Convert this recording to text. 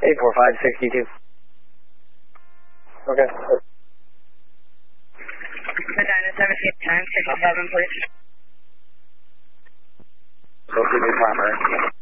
84562. Okay. Medina 17 times 67, please. So, primary.